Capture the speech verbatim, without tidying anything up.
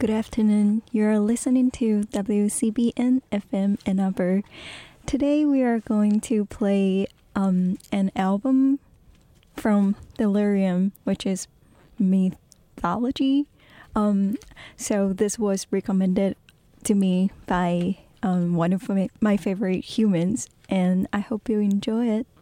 Good afternoon. You're listening to W C B N F M Ann Arbor. Today we are going to play um, an album from Delirium, which is mythology. Um, so this was recommended to me by um, one of my, my favorite humans, and I hope you enjoy it.